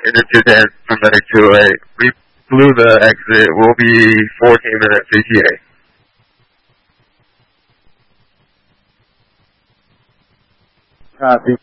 into 10 from Medic 208. We blew the exit. We'll be 14 minutes ETA. Copy.